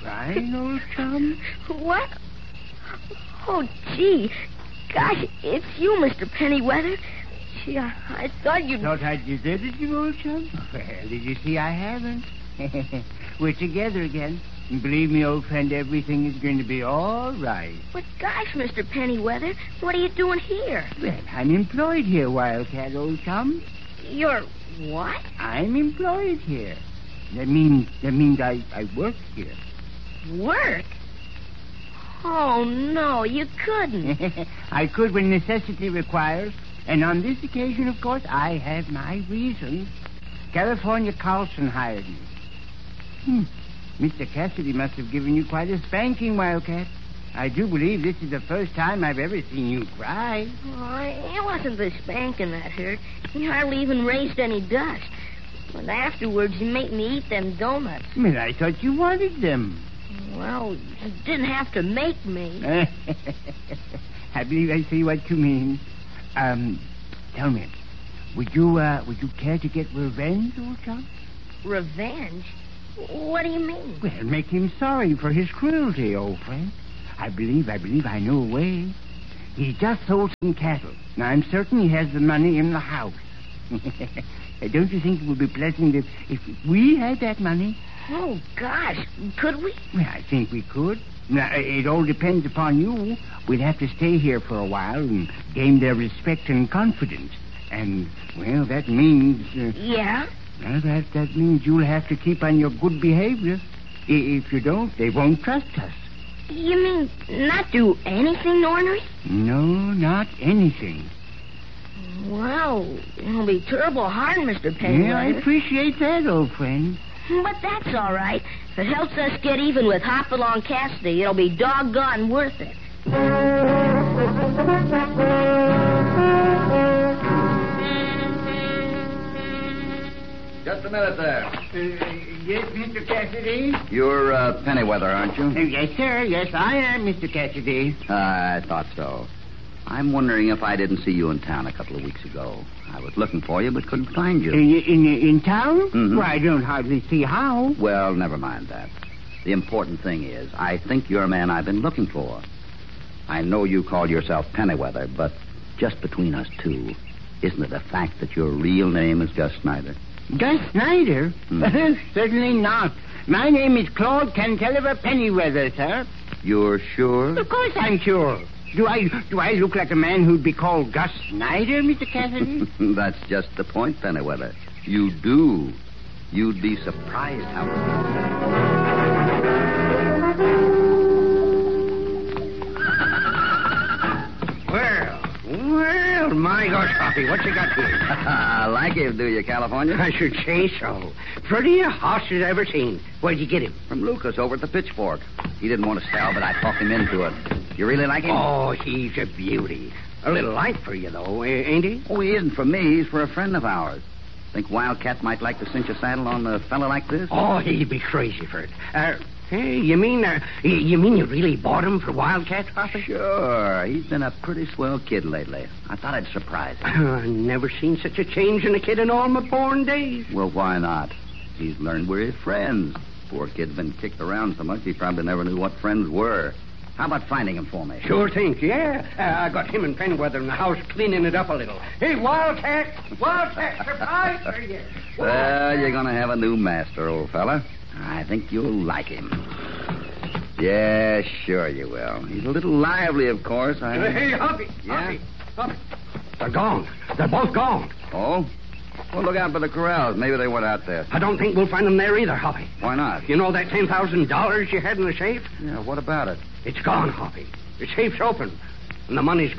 fine, old chum? What? Oh, gee. Gosh, it's you, Mr. Pennyweather. Gee, I thought you'd... Thought I'd deserted you, old chum? Well, did you see I haven't? We're together again. And believe me, old friend, everything is going to be all right. But gosh, Mr. Pennyweather, what are you doing here? Well, I'm employed here, Wildcat, old chum. You're what? I'm employed here. That means I work here. Work? Oh, no, you couldn't. I could when necessity requires. And on this occasion, of course, I have my reasons. California Carlson hired me. Mr. Cassidy must have given you quite a spanking, Wildcat. I do believe this is the first time I've ever seen you cry. Oh, it wasn't the spanking that hurt. He hardly even raised any dust. But afterwards, he made me eat them donuts. Well, I thought you wanted them. Well, he didn't have to make me. I believe I see what you mean. Tell me, would you care to get revenge, old chum? Revenge? What do you mean? Well, make him sorry for his cruelty, old friend. I believe I know a way. He just sold some cattle. Now, I'm certain he has the money in the house. Don't you think it would be pleasant if we had that money? Oh, gosh. Could we? Well, I think we could. Now, it all depends upon you. We'd have to stay here for a while and gain their respect and confidence. And, well, that means... Yeah? Well, that means you'll have to keep on your good behavior. If you don't, they won't trust us. You mean not do anything ornery? No, not anything. Well, it'll be terrible hard, Mr. Pennyweather. Yeah, I appreciate that, old friend. But that's all right. If it helps us get even with Hopalong Cassidy, it'll be doggone worth it. Just a minute there. Yes, Mr. Cassidy? You're Pennyweather, aren't you? Yes, sir. Yes, I am, Mr. Cassidy. I thought so. I'm wondering if I didn't see you in town a couple of weeks ago. I was looking for you, but couldn't find you. In town? Mm-hmm. Well, I don't hardly see how. Well, never mind that. The important thing is, I think you're a man I've been looking for. I know you call yourself Pennyweather, but just between us two, isn't it a fact that your real name is Gus Snyder? Gus Snyder? Certainly not. My name is Claude Cantilever Pennyweather, sir. You're sure? Of course I'm sure. Do I look like a man who'd be called Gus Snyder, Mr. Cassidy? That's just the point, Pennyweather. You do. You'd be surprised how... Well, my gosh, Hoppy, what you got here? Like him, do you, California? I should say so. Prettiest hoss I've ever seen. Where'd you get him? From Lucas over at the Pitchfork. He didn't want to sell, but I talked him into it. You really like him? Oh, he's a beauty. A little light for you, though, ain't he? Oh, he isn't for me. He's for a friend of ours. Think Wildcat might like to cinch a saddle on a fella like this? Oh, he'd be crazy for it. Hey, you mean you really bought him for Wildcat, Hoppy? Sure. He's been a pretty swell kid lately. I thought I'd surprise him. I've never seen such a change in a kid in all my born days. Well, why not? He's learned we're his friends. Poor kid's been kicked around so much he probably never knew what friends were. How about finding him for me? Sure thing, yeah. I got him and Pennyweather in the house cleaning it up a little. Hey, Wildcat! Wildcat, surprise for you! Well, you're going to have a new master, old fella. I think you'll like him. Yeah, sure you will. He's a little lively, of course. Hey, Hoppy! Yeah? Hoppy! They're gone. They're both gone. Oh? Well, look out for the corrals. Maybe they went out there. I don't think we'll find them there either, Hoppy. Why not? You know that $10,000 you had in the safe? Yeah, what about it? It's gone, Hoppy. The safe's open, and the money's